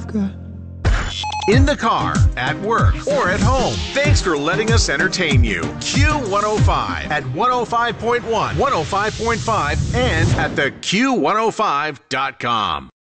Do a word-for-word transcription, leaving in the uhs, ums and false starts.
got. In the car, at work, or at home. Thanks for letting us entertain you. Q one oh five at one oh five point one, one oh five point five, and at the Q one oh five dot com.